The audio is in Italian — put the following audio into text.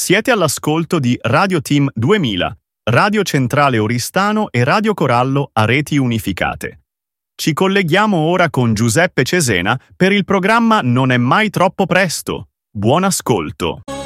Siete all'ascolto di Radio Team 2000, Radio Centrale Oristano e Radio Corallo a reti unificate. Ci colleghiamo ora con Giuseppe Cesena per il programma Non è mai troppo presto. Buon ascolto!